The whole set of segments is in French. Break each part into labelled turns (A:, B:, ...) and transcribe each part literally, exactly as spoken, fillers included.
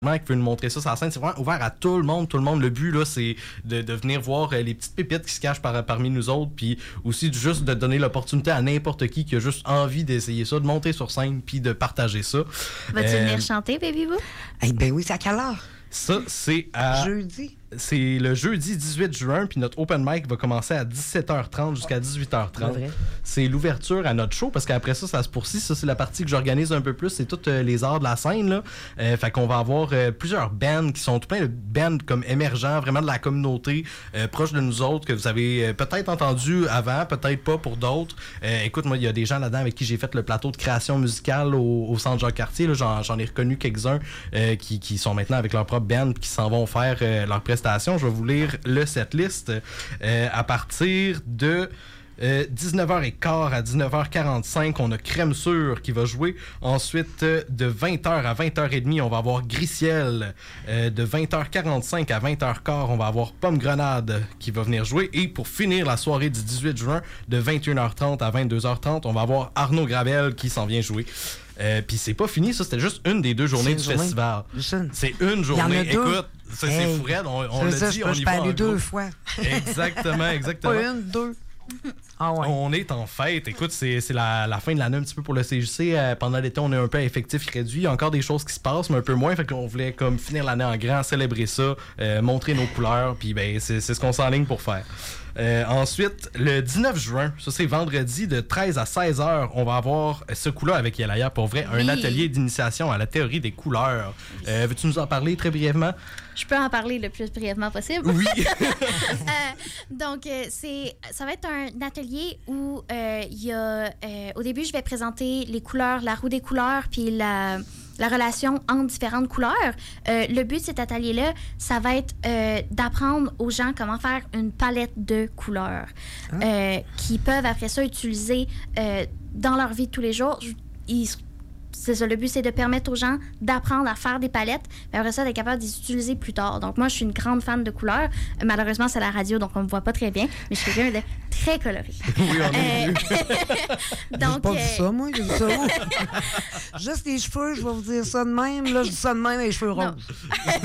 A: qui veut nous montrer ça sur la scène. C'est vraiment ouvert à tout le monde. Tout le monde. Le but, là, c'est de, de venir voir euh, les petites pépites qui se cachent par, parmi nous autres. Puis aussi juste de donner l'opportunité à n'importe qui qui a juste envie d'essayer ça, de monter sur scène puis de partager ça.
B: Vas-tu
A: Euh,
B: venir chanter, Baby Boo?
C: Eh ben oui, c'est à quelle heure?
A: Ça, c'est à...
C: Jeudi.
A: C'est le jeudi dix-huit juin, puis notre open mic va commencer à dix-sept heures trente jusqu'à dix-huit heures trente.
C: C'est vrai.
A: C'est l'ouverture à notre show, parce qu'après ça, ça se poursuit. Ça, c'est la partie que j'organise un peu plus. C'est toutes euh, les arts de la scène, là. Euh, fait qu'on va avoir euh, plusieurs bands qui sont tout plein de bands comme émergents, vraiment de la communauté, euh, proche de nous autres, que vous avez euh, peut-être entendu avant, peut-être pas pour d'autres. Euh, écoute, moi, il y a des gens là-dedans avec qui j'ai fait le plateau de création musicale au, au Centre Jacques-Cartier. Là. J'en, j'en ai reconnu quelques-uns euh, qui, qui sont maintenant avec leur propre band, qui s'en vont faire euh, leurs prestations. Je vais vous lire le setlist euh, à partir de euh, dix-neuf heures quinze à dix-neuf heures quarante-cinq. On a Crème Sûre qui va jouer. Ensuite, euh, de vingt heures à vingt heures trente, on va avoir Griciel. Euh, de vingt heures quarante-cinq à vingt heures quinze, on va avoir Pomme Grenade qui va venir jouer. Et pour finir la soirée du dix-huit juin, de vingt et une heures trente à vingt-deux heures trente, on va avoir Arnaud Gravel qui s'en vient jouer. Euh, Puis c'est pas fini, ça, c'était juste une des deux journées du
C: journée.
A: festival.
C: Listen.
A: C'est une journée.
C: Il y en a deux.
A: Écoute, ça,
C: Hey.
A: c'est fou raide, on, on
C: C'est
A: l'a
C: ça,
A: dit,
C: je
A: on
C: peux,
A: y
C: je
A: va
C: peux
A: en
C: aller deux
A: groupe.
C: fois.
A: Exactement, exactement.
C: Pas une, deux. Ah ouais.
A: On est en fête. Écoute, c'est, c'est la, la fin de l'année un petit peu pour le C J C. Euh, pendant l'été, on est un peu à effectif réduit. Il y a encore des choses qui se passent, mais un peu moins. Fait qu'on voulait comme finir l'année en grand, célébrer ça, euh, montrer nos couleurs. Puis ben, c'est, c'est ce qu'on s'enligne pour faire. Euh, ensuite, le dix-neuf juin, ça c'est vendredi, de treize à seize heures, on va avoir ce coup-là avec Yelaya, pour vrai, un
B: Oui.
A: atelier d'initiation à la théorie des couleurs. Euh, veux-tu nous en parler très brièvement?
B: Je peux en parler le plus brièvement possible.
A: Oui.
B: Euh, donc, euh, c'est, ça va être un atelier où euh, il y a... euh, au début, je vais présenter les couleurs, la roue des couleurs, puis la, la relation entre différentes couleurs. Euh, le but de cet atelier-là, ça va être euh, d'apprendre aux gens comment faire une palette de couleurs
C: Ah.
B: euh, qui peuvent, après ça, utiliser euh, dans leur vie de tous les jours. Ils C'est ça, le but, c'est de permettre aux gens d'apprendre à faire des palettes, mais après ça, d'être capable de les utiliser plus tard. Donc, moi, je suis une grande fan de couleurs. Euh, Malheureusement, c'est la radio, donc on me voit pas très bien, mais je suis quelqu'un de très coloré.
A: Oui, on est
B: Euh,
C: J'ai
B: donc,
C: pas dit
B: euh,
C: ça, moi. J'ai dit ça. où? Juste les cheveux, je vais vous dire ça de même. Là, je dis ça de même avec les cheveux
B: Non.
C: roses.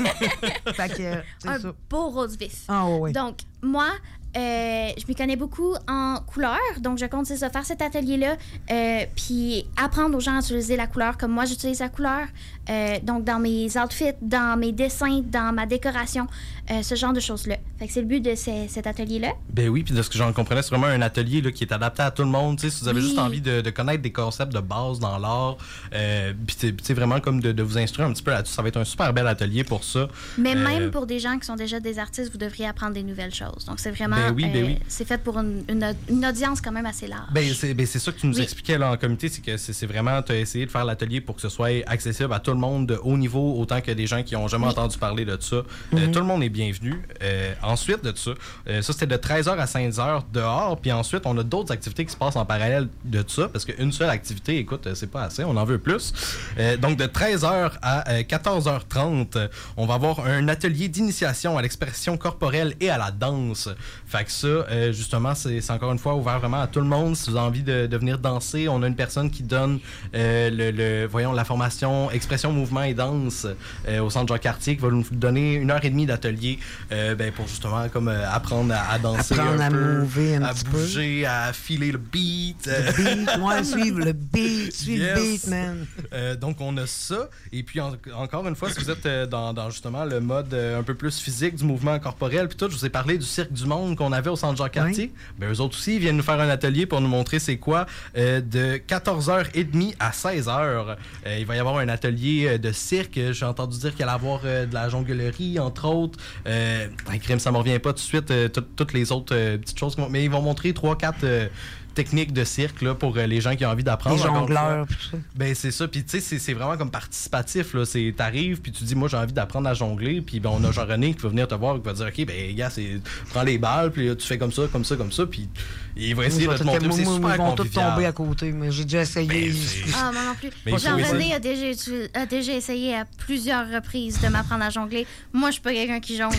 C: Fait que, euh, c'est
B: un
C: ça.
B: beau rose vif.
C: Ah ouais, ouais.
B: Donc, moi, euh, je m'y connais beaucoup en couleurs, donc je compte, c'est ça, faire cet atelier-là, euh, puis apprendre aux gens à utiliser la couleur comme moi j'utilise la couleur, euh, donc dans mes outfits, dans mes dessins, dans ma décoration, euh, ce genre de choses-là. Fait que c'est le but de ce- cet atelier-là.
A: Ben oui, puis de ce que j'en comprenais, c'est vraiment un atelier là, qui est adapté à tout le monde. T'sais, si vous avez
B: Oui.
A: juste envie de, de connaître des concepts de base dans l'art, euh, puis t'sais, t'sais, vraiment comme de, de vous instruire un petit peu là-dessus, ça va être un super bel atelier pour ça.
B: Mais
A: Euh,
B: même pour des gens qui sont déjà des artistes, vous devriez apprendre des nouvelles choses. Donc c'est vraiment,
A: Ben oui, ben oui.
B: c'est fait pour une, une, une audience quand même assez large.
A: Ben c'est, ben c'est ça que tu nous
B: Oui.
A: expliquais là, en comité, c'est que c'est, c'est vraiment, tu as essayé de faire l'atelier pour que ce soit accessible à tout le monde de haut niveau, autant que des gens qui ont jamais
B: Oui.
A: entendu parler de ça. Euh, tout le monde est bienvenu. Euh, ensuite de ça, euh, ça c'était de treize heures à seize heures dehors, puis ensuite on a d'autres activités qui se passent en parallèle de ça, parce qu'une seule activité, écoute, euh, c'est pas assez, on en veut plus. Euh, donc de treize heures à euh, quatorze heures trente, euh, on va avoir un atelier d'initiation à l'expression corporelle et à la danse. Fait que ça, euh, justement, c'est, c'est encore une fois ouvert vraiment à tout le monde. Si vous avez envie de, de venir danser, on a une personne qui donne euh, le, le, voyons, la formation expression, mouvement et danse euh, au Centre Jacques-Cartier, qui va nous donner une heure et demie d'atelier euh, ben, pour justement comme euh, apprendre à, à danser
C: Apprendre
A: un
C: à
A: peu,
C: mover un
A: à
C: petit
A: bouger, à filer le beat. euh,
C: Le beat, moi, suivre le beat, suivre
A: Yes.
C: le beat, man.
A: Euh, donc, on a ça. Et puis, en- encore une fois, si vous êtes euh, dans, dans justement le mode euh, un peu plus physique du mouvement corporel, puis tout, je vous ai parlé du Cirque du Monde qu'on avait au Centre Jacques-Cartier. Ben, eux autres aussi, ils viennent nous faire un atelier pour nous montrer c'est quoi euh, de quatorze heures trente à seize heures. Euh, il va y avoir un atelier euh, de cirque. J'ai entendu dire qu'il allait y avoir euh, de la jonglerie, entre autres. Euh, un crime, ça me revient pas tout de suite, euh, tout- toutes les autres euh, petites choses. qu'ils vont- Mais ils vont montrer trois, quatre euh, techniques de cirque là, pour euh, les gens qui ont envie d'apprendre.
C: Les
A: Encore une fois.
C: jongleurs, pis tout ça.
A: Ben c'est ça, puis tu sais c'est, c'est vraiment comme participatif là, c'est t'arrives puis tu dis moi j'ai envie d'apprendre à jongler, puis ben on a Jean-René qui va venir te voir qui va dire OK ben gars, c'est prends les balles puis là, tu fais comme ça comme ça comme ça puis il va essayer
C: Moi,
A: de te
C: je vais
A: montrer,
C: tout-
A: puis c'est
C: moi,
A: super
C: Ils vont tous
A: convivial.
C: tomber à côté, mais j'ai déjà essayé.
A: Ben, c'est-
B: Ah, moi non plus.
A: Mais il faut
B: Jean-René
A: essayer.
B: a déjà, utu- a déjà essayé à plusieurs reprises de m'apprendre à jongler. Moi, je suis pas quelqu'un qui jongle.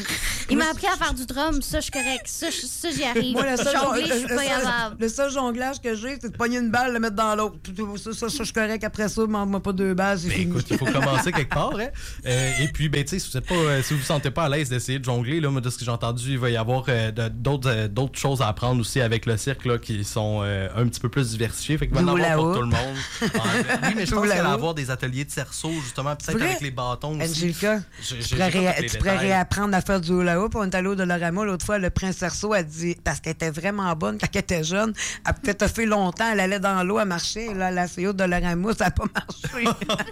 B: Il m'a appris à faire du drum, ça, je suis correct. Ça, je- ça j'y arrive.
C: Moi, le seul,
B: Jongler, je suis
C: le-
B: pas
C: le-
B: capable.
C: le seul jonglage que j'ai, c'est de pogner une balle, le mettre dans l'autre. Ça, ça, ça, je suis correct. Après ça, mange-moi pas deux balles, c'est
A: Ben,
C: fini.
A: écoute, il faut commencer quelque part. Hein? Euh, et puis, ben, tu sais, si vous êtes pas, euh, si vous vous sentez pas à l'aise d'essayer de jongler, là, moi, de ce que j'ai entendu, il va y avoir euh, de- d'autres, euh, d'autres choses à apprendre aussi avec le cirque là, qui sont euh, un petit peu plus diversifiées. Fait qu'il va y en
C: Du
A: avoir pour
C: hula-hoop.
A: tout le monde. Ah, oui, mais je
C: Du
A: pense qu'il va y
C: hula-hoop.
A: avoir des ateliers de cerceau, justement, peut-être
C: Vrai?
A: avec les bâtons aussi.
C: Angelica,
A: J'ai-
C: tu
A: j'ai-
C: pourrais,
A: j'ai pas
C: ré-
A: tous les
C: tu pourrais
A: détails.
C: réapprendre à faire du hula hoop. On est allé au Dolorama l'autre fois, le prince Cerceau a dit, parce qu'elle était vraiment bonne quand elle était jeune, elle pouvait te faire longtemps, elle allait dans l'eau, elle marchait, là, la C E O de Dolorama, ça n'a pas marché.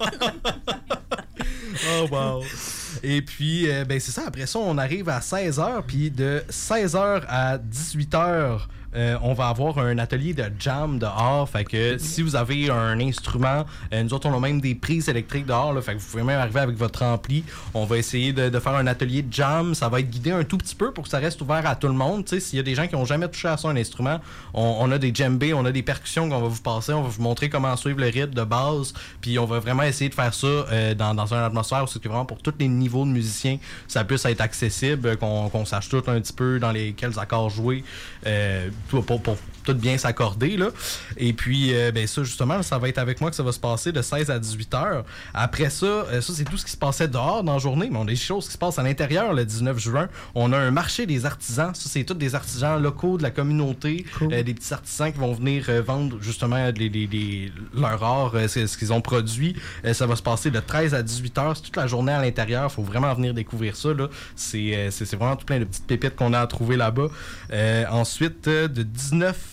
A: Oh, wow. Et puis, euh, ben, c'est ça. Après ça, on arrive à seize heures. Puis de seize heures à dix-huit heures, euh, on va avoir un atelier de jam dehors. Fait que si vous avez un instrument, euh, nous autres, on a même des prises électriques dehors. Là, fait que vous pouvez même arriver avec votre ampli. On va essayer de, de faire un atelier de jam. Ça va être guidé un tout petit peu pour que ça reste ouvert à tout le monde. Tu sais, s'il y a des gens qui n'ont jamais touché à ça, un instrument, on, on a des djembés, on a des percussions qu'on va vous passer. On va vous montrer comment suivre le rythme de base. Puis on va vraiment essayer de faire ça euh, dans, dans une atmosphère où c'est vraiment pour tous les niveaux de musiciens, ça puisse être accessible, qu'on qu'on sache tout un petit peu dans lesquels accords jouer, euh, pour, pour, pour tout bien s'accorder. Là. Et puis, euh, ben ça, justement, ça va être avec moi que ça va se passer de seize à dix-huit heures. Après ça, euh, ça, c'est tout ce qui se passait dehors dans la journée, mais on a des choses qui se passent à l'intérieur le dix-neuf juin. On a un marché des artisans. Ça, c'est tous des artisans locaux de la communauté,
C: Cool.
A: euh, des petits artisans qui vont venir euh, vendre justement les, les, les- leur art, euh, c'est ce qu'ils ont produit. Euh, ça va se passer de treize à dix-huit heures. C'est toute la journée à l'intérieur. Il faut vraiment venir découvrir ça. Là. C'est, euh, c'est, c'est vraiment tout plein de petites pépites qu'on a à trouver là-bas. Euh, ensuite, euh, de dix-neuf...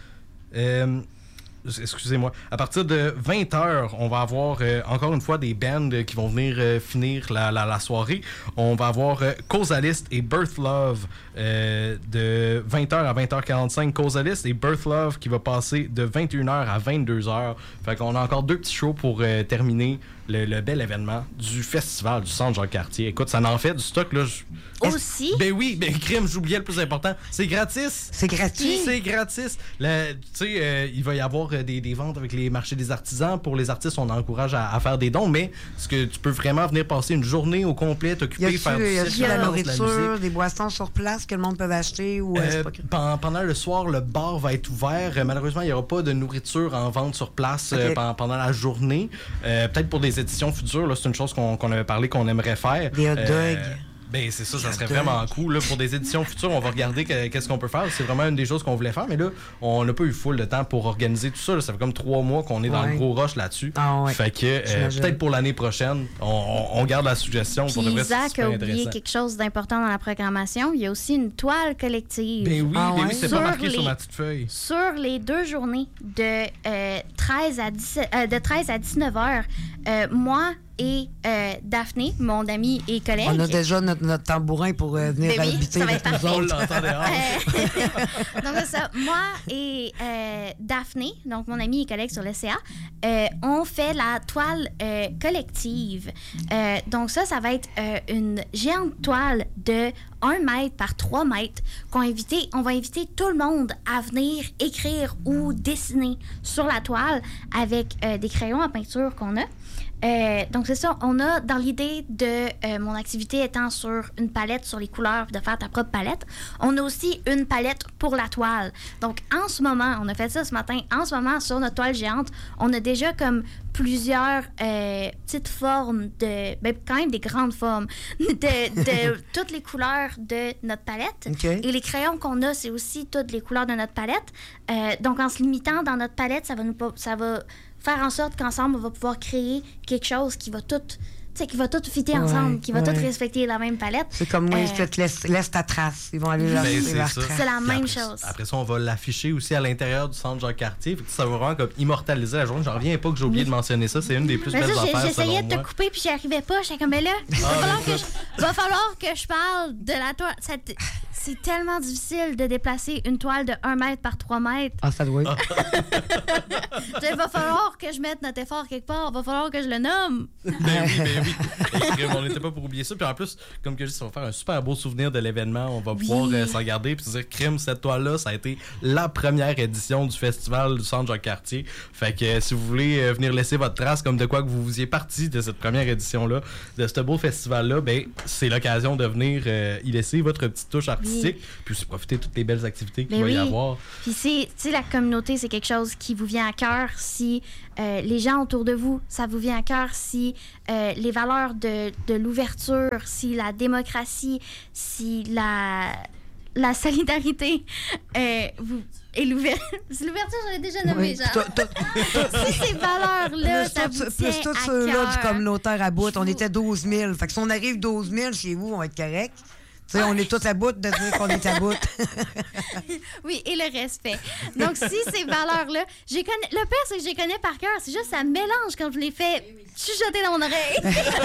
A: Euh, excusez-moi. À partir de vingt heures, on va avoir euh, encore une fois des bands euh, qui vont venir euh, finir la, la, la soirée. On va avoir euh, Causalist et Birth Love euh, de vingt heures à vingt heures quarante-cinq. Causalist et Birth Love qui va passer de vingt et une heures à vingt-deux heures. Fait qu'on a encore deux petits shows pour euh, terminer le, le bel événement du festival du Centre Jacques-Cartier. Écoute, ça en fait du stock là. Je-
B: Aussi,
A: Ben oui, ben crime, j'oubliais le plus important. C'est gratis.
C: C'est gratuit.
A: C'est gratis. Le- Tu sais, euh, il va y avoir euh, des, des ventes avec les marchés des artisans. Pour les artistes, on encourage à, à faire des dons, mais ce que tu peux vraiment venir passer une journée au complet,
C: Y
A: t'occuper,
C: a-tu
A: faire du
C: y a-tu
A: cirque,
C: la
A: danse,
C: nourriture,
A: musique.
C: des boissons sur place que le monde peut acheter ou euh, c'est
A: Euh,
C: pas que-
A: pen- pendant le soir, le bar va être ouvert. Euh, malheureusement, il n'y aura pas de nourriture en vente sur place euh,
C: Ok.
A: pen- pendant la journée. Euh, peut-être pour des éditions futures, là, c'est une chose qu'on qu'on avait parlé qu'on aimerait faire.
C: Des hot
A: Euh,
C: dogs.
A: Ben, c'est ça, ça
C: Des
A: serait
C: hot dogs.
A: vraiment cool. Là, pour des éditions futures, on va regarder que- qu'est-ce qu'on peut faire. C'est vraiment une des choses qu'on voulait faire, mais là, on n'a pas eu full de temps pour organiser tout ça. Là. Ça fait comme trois mois qu'on est dans
C: Ouais.
A: le gros rush là-dessus.
C: Ah ouais.
A: Fait que euh,
C: J'imagine.
A: peut-être pour l'année prochaine, on, on- on garde la suggestion. Pour de
B: puis
A: vrai, c'est
B: Zach
A: super
B: a oublié
A: intéressant.
B: quelque chose d'important dans la programmation. Il y a aussi une toile collective.
A: Ben oui,
C: Ah
A: ben
C: ouais?
A: oui, c'est
B: Sur
A: pas marqué sur
B: les-
A: ma petite feuille.
B: Sur les deux journées de, euh, treize, à dix, euh, de treize à dix-neuf heures, euh, moi et euh, Daphné, mon ami et collègue.
C: On a déjà notre, notre tambourin pour euh, venir
B: Ben oui,
C: habiter
B: ça va
C: avec
B: être
C: nous
A: On
C: autres.
A: l'entend dehors.
B: Euh, donc, c'est ça. Moi et euh, Daphné, donc mon amie et collègue sur l'E C A, euh, on fait la toile euh, collective. Euh, donc, ça, ça va être euh, une géante toile de un mètre par trois mètres qu'on a invité, on va inviter tout le monde à venir écrire ou dessiner sur la toile avec euh, des crayons à peinture qu'on a. Euh, donc, c'est ça. On a, dans l'idée de euh, mon activité étant sur une palette, sur les couleurs, de faire ta propre palette, on a aussi une palette pour la toile. Donc, en ce moment, on a fait ça ce matin, en ce moment, sur notre toile géante, on a déjà comme plusieurs euh, petites formes de... Ben, quand même des grandes formes de, de toutes les couleurs de notre palette.
C: OK.
B: Et les crayons qu'on a, c'est aussi toutes les couleurs de notre palette. Euh, donc, en se limitant dans notre palette, ça va nous pas- ça va faire en sorte qu'ensemble, on va pouvoir créer quelque chose qui va tout, tu sais, qui va tout fitter
C: Ouais,
B: ensemble, qui va
C: ouais.
B: tout respecter la même palette.
C: C'est comme moi,
B: Euh,
C: je te laisse, laisse ta trace. Ils vont aller leur,
A: Ben, c'est
C: leur
A: ça.
C: trace.
B: C'est la
A: Puis
B: même
A: après,
B: chose.
A: Après ça, on va l'afficher aussi à l'intérieur du Centre Jacques-Cartier. Fait que ça va vraiment comme immortaliser la journée. J'en reviens pas que j'ai oublié de mentionner ça. C'est une des plus
B: Mais
A: belles
B: ça, j'ai-
A: affaires,
B: j'essayais
A: selon
B: de te
A: moi.
B: couper, puis j'y arrivais pas. J'étais comme, mais là, il va,
A: Ah,
B: falloir
A: ben,
B: que je, va falloir que je parle de la toile. Ça te- c'est tellement difficile de déplacer une toile de un mètre par trois mètres.
C: Ah, ça doit être.
B: Il va falloir que je mette notre effort quelque part. Il va falloir que je le nomme.
A: Ben oui, ben oui. Et crème, on n'était pas pour oublier ça. Puis en plus, comme que je dis, ça va faire un super beau souvenir de l'événement. On va pouvoir
B: Oui.
A: euh, s'en garder puis se dire, crème, cette toile-là, ça a été la première édition du festival du Centre Jacques-Cartier. Fait que euh, si vous voulez euh, venir laisser votre trace comme de quoi que vous vous y êtes parti de cette première édition-là, de ce beau festival-là, ben c'est l'occasion de venir euh, y laisser votre petite touche artistique, oui. puis aussi profiter de toutes les belles activités qu'il
B: ben
A: va
B: oui.
A: y avoir.
B: Puis c'est, tu sais, la communauté, c'est quelque chose qui vous vient à cœur. Si euh, les gens autour de vous, ça vous vient à cœur. Si euh, les valeurs de, de l'ouverture, si la démocratie, si la, la solidarité euh, vous, et l'ouverture, l'ouverture, j'en ai déjà nommé,
C: Oui.
B: genre. Si ces valeurs-là, ça vous
C: plus
B: tient
C: tous
B: à
C: ceux-là
B: cœur.
C: du communautaire à bout, on
B: vous-
C: était douze mille. Fait que si on arrive douze mille chez vous, on va être correct. Tu sais, on est tous à bout de dire qu'on est à bout.
B: Oui, et le respect. Donc, si ces valeurs-là, j'ai connais, le pire, c'est que je les connais par cœur. C'est juste, ça mélange quand je les fais chuchoter dans mon oreille.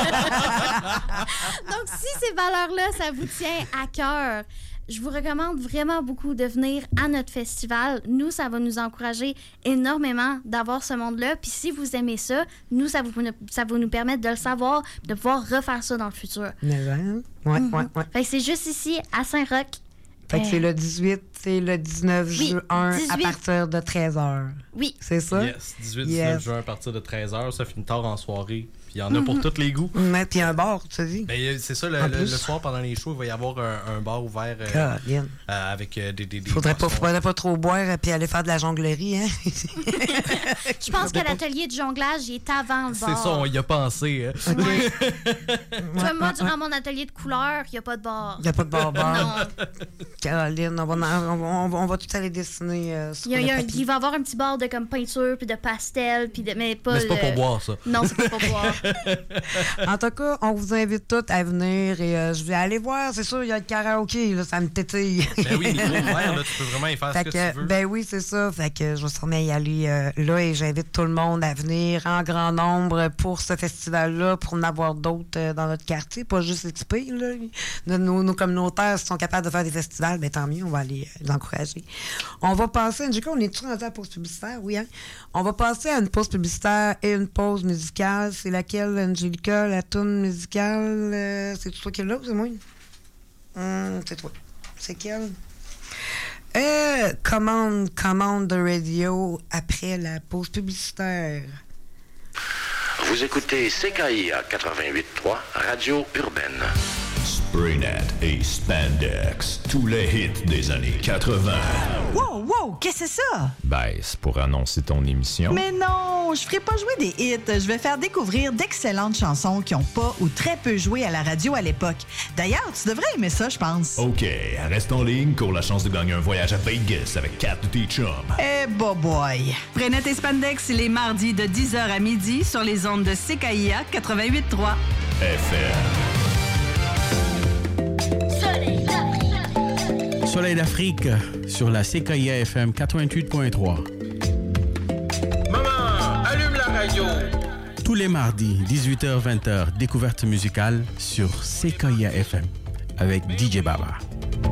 B: Donc, si ces valeurs-là, ça vous tient à cœur, je vous recommande vraiment beaucoup de venir à notre festival. Nous, ça va nous encourager énormément d'avoir ce monde-là. Puis si vous aimez ça, nous, ça, vous, ça va nous permettre de le savoir, de pouvoir refaire ça dans le futur.
C: Mais, hein? Ouais,
B: Mhm.
C: ouais, ouais.
B: Fait que c'est juste ici, à Saint-Roch.
C: Fait que
B: Euh,
C: c'est le dix-huit, c'est le dix-neuf
B: oui,
C: juin à
B: dix-huit.
C: partir de treize heures.
B: Oui.
C: C'est ça?
A: Yes, dix-huit dix-neuf
C: Yes.
A: juin à partir de treize heures, ça finit tard en soirée. Puis il y en a pour tous les goûts.
C: Mais puis un bar, tu dis?
A: Ben, euh, c'est ça, le,
C: En
A: le-
C: plus.
A: le soir pendant les shows, il va y avoir un, un bar ouvert euh,
C: Colin.
A: euh, avec euh, des, des, des
C: Faudrait pas,
A: boissons.
C: faudrait pas trop boire et puis aller faire de la jonglerie, hein?
B: Je pense que l'atelier de jonglage il est avant le bar.
A: C'est ça, on y a pensé. hein.
C: OK.
B: Ouais. Tu vois, moi,
C: ouais,
B: durant mon atelier de couleur, il n'y a pas de bar.
C: Il n'y a pas de bar-bar.
B: Non.
C: Caroline, on va, on, va, on, va, on va tout aller dessiner euh, sur
B: Il, y a, il, y a
C: le
B: un-
C: papier.
B: il va y avoir un petit bar de comme peinture puis de pastel puis de mais pas
A: Mais c'est pas
B: le-
A: pour boire, ça.
B: Non, c'est pas pour boire.
C: En tout cas, on vous invite tous à venir et euh, je vais aller voir. C'est sûr, il y a le karaoké, là, ça me tétille.
A: Ben oui, micro ouvert, là, tu peux vraiment y faire
C: Fait
A: ce que,
C: que,
A: tu veux.
C: ben oui, c'est ça. Fait que je vais sûrement y aller euh, là et j'invite tout le monde à venir en grand nombre pour ce festival-là, pour en avoir d'autres euh, dans notre quartier, pas juste les typés, là. Nos, nos, nos communautaires sont capables de faire des festivals, ben tant mieux, on va aller euh, les encourager. On va passer, du coup, on est-tu rendu à la pause publicitaire? Oui, hein? On va passer à une pause publicitaire et une pause musicale. C'est laquelle, Angelica, la toune musicale? euh, c'est toi qui l'as ou c'est moi? Hum, c'est toi. C'est quelle? Euh, commande, commande de radio après la pause publicitaire.
D: Vous écoutez C K I A quatre-vingt-huit point trois, Radio Urbaine.
E: Spraynet et Spandex, tous les hits des années quatre-vingts.
F: Wow, wow, qu'est-ce que c'est ça?
E: Ben, c'est pour annoncer ton émission.
F: Mais non, je ferai pas jouer des hits. Je vais faire découvrir d'excellentes chansons qui ont pas ou très peu joué à la radio à l'époque. D'ailleurs, tu devrais aimer ça, je pense.
E: OK, reste en ligne, cours la chance de gagner un voyage à Vegas avec quatre de tes chums.
F: Eh, bah boy.
G: Spraynet et Spandex les mardis de dix heures à midi sur les ondes de C K I A quatre-vingt-huit point trois.
E: F M.
H: Soleil d'Afrique sur la C K I A F M quatre-vingt-huit point trois.
I: Maman, allume la radio.
H: Tous les mardis, dix-huit heures vingt heures, découverte musicale sur C K I A F M avec D J Baba.